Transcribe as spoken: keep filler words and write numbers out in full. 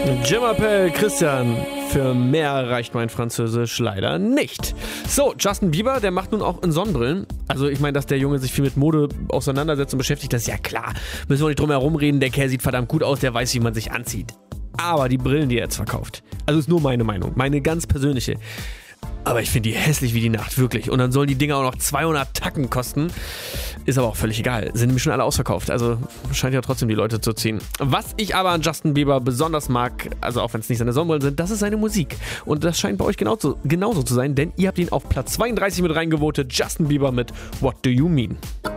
Je m'appelle Christian. Für mehr reicht mein Französisch leider nicht. So, Justin Bieber, der macht nun auch in Sonnenbrillen. Also ich meine, dass der Junge sich viel mit Mode auseinandersetzt und beschäftigt, das ist ja klar. Müssen wir nicht drum herum reden, der Kerl sieht verdammt gut aus, der weiß, wie man sich anzieht. Aber die Brillen, die er jetzt verkauft, also ist nur meine Meinung, meine ganz persönliche. Aber ich finde die hässlich wie die Nacht, wirklich. Und dann sollen die Dinger auch noch zweihundert Tacken kosten. Ist aber auch völlig egal. Sind nämlich schon alle ausverkauft. Also scheint ja trotzdem die Leute zu ziehen. Was ich aber an Justin Bieber besonders mag, also auch wenn es nicht seine Sonnenbrillen sind, das ist seine Musik. Und das scheint bei euch genauso, genauso zu sein, denn ihr habt ihn auf Platz zweiunddreißig mit reingevotet. Justin Bieber mit What Do You Mean?